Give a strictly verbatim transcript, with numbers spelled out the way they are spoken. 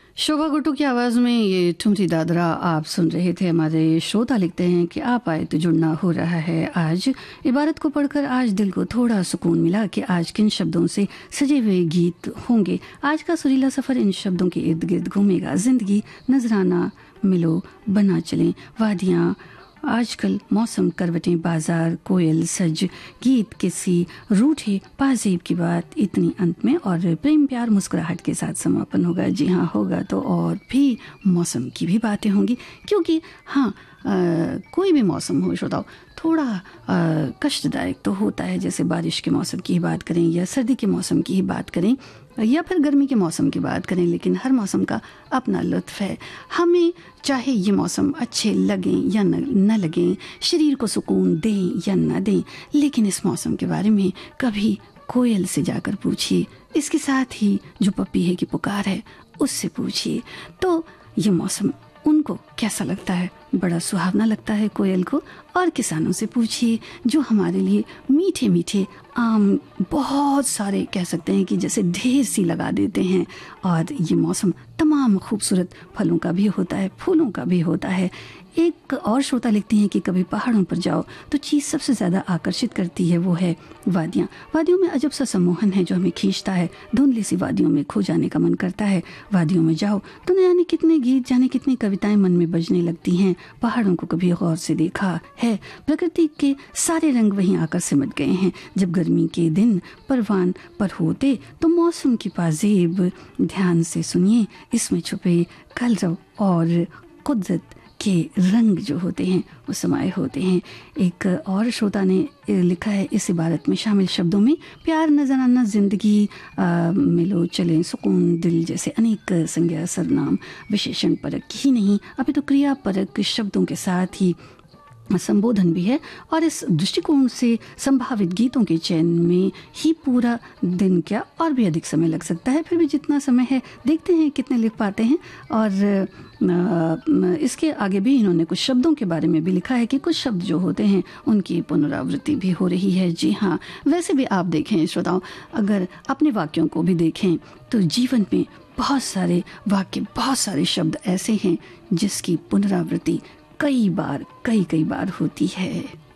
शोभा गुट्टू की आवाज़ में ये ठुमरी दादरा आप सुन रहे थे। हमारे श्रोता लिखते हैं कि आप आए तो जुड़ना हो रहा है। आज इबारत को पढ़कर आज दिल को थोड़ा सुकून मिला कि आज किन शब्दों से सजे हुए गीत होंगे। आज का सुरीला सफ़र इन शब्दों के इर्द गिर्द घूमेगा। जिंदगी नजराना मिलो बना चलें, वादियाँ आजकल, मौसम, करवटें, बाजार, कोयल, सज, गीत, किसी रूठे पाजेब की बात, इतनी अंत में और प्रेम प्यार मुस्कुराहट के साथ समापन होगा। जी हाँ, होगा तो और भी मौसम की भी बातें होंगी, क्योंकि हाँ आ, कोई भी मौसम हो श्रोताओ, थोड़ा आ, कष्टदायक तो होता है। जैसे बारिश के मौसम की ही बात करें या सर्दी के मौसम की ही बात करें या फिर गर्मी के मौसम की बात करें, लेकिन हर मौसम का अपना लुत्फ़ है। हमें चाहे ये मौसम अच्छे लगें या न, न लगें, शरीर को सुकून दें या न दें, लेकिन इस मौसम के बारे में कभी कोयल से जाकर पूछिए, इसके साथ ही जो पपी है की पुकार है उससे पूछिए, तो ये मौसम उनको कैसा लगता है। बड़ा सुहावना लगता है कोयल को। और किसानों से पूछिए जो हमारे लिए मीठे मीठे आम बहुत सारे कह सकते हैं कि जैसे ढेर सी लगा देते हैं। और ये मौसम तमाम खूबसूरत फलों का भी होता है, फूलों का भी होता है। एक और श्रोता लिखती हैं कि कभी पहाड़ों पर जाओ तो चीज़ सबसे ज़्यादा आकर्षित करती है वो है वादियाँ। वादियों में अजब सा सम्मोहन है जो हमें खींचता है। धुंधली सी वादियों में खो जाने का मन करता है। वादियों में जाओ तो न जाने कितने गीत, जाने कितनी कविताएं मन में बजने लगती हैं। पहाड़ों को कभी गौर से देखा है, प्रकृति के सारे रंग वहीं आकर सिमट गए हैं। जब गर्मी के दिन परवान पर होते तो मौसम की पाजेब ध्यान से सुनिए, इसमें छुपे कलरव और कुदरत के रंग जो होते हैं वो समाये होते हैं। एक और श्रोता ने लिखा है इस इबारत में शामिल शब्दों में प्यार, नजराना, जिंदगी मिलो चलें, सुकून, दिल जैसे अनेक संज्ञा, सर्वनाम, विशेषण परक ही नहीं, अभी तो क्रिया परक शब्दों के साथ ही संबोधन भी है। और इस दृष्टिकोण से संभावित गीतों के चयन में ही पूरा दिन क्या और भी अधिक समय लग सकता है। फिर भी जितना समय है देखते हैं कितने लिख पाते हैं। और इसके आगे भी इन्होंने कुछ शब्दों के बारे में भी लिखा है कि कुछ शब्द जो होते हैं उनकी पुनरावृत्ति भी हो रही है। जी हाँ, वैसे भी आप देखें श्रोताओं, अगर अपने वाक्यों को भी देखें तो जीवन में बहुत सारे वाक्य, बहुत सारे शब्द ऐसे हैं जिसकी पुनरावृत्ति कई बार कई कई बार होती है।